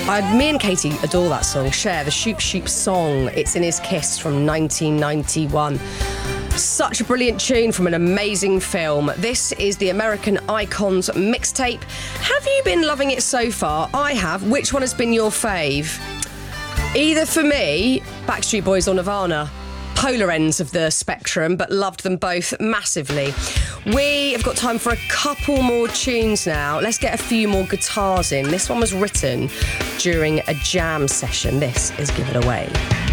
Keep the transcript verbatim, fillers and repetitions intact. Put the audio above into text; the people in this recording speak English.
I, me and Katie adore that song. Cher, the Shoop Shoop song. It's in his Kiss from nineteen ninety-one. Such a brilliant tune from an amazing film. This is the American Icons mixtape. Have you been loving it so far? I have. Which one has been your fave? Either for me, Backstreet Boys or Nirvana. Polar ends of the spectrum, but loved them both massively. We have got time for a couple more tunes now. Let's get a few more guitars in. This one was written during a jam session. This is Give It Away.